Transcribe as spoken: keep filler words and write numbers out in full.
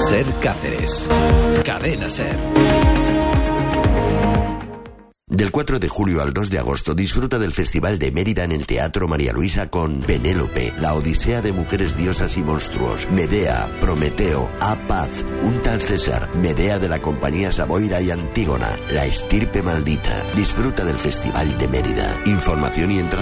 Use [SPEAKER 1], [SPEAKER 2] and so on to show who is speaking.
[SPEAKER 1] Ser Cáceres. Cadena Ser.
[SPEAKER 2] Del cuatro de julio al dos de agosto disfruta del Festival de Mérida en el Teatro María Luisa con Penélope, la odisea de mujeres diosas y monstruos, Medea, Prometeo, Apaz, un tal César, Medea de la compañía Saboira y Antígona, la estirpe maldita. Disfruta del Festival de Mérida. Información y entrada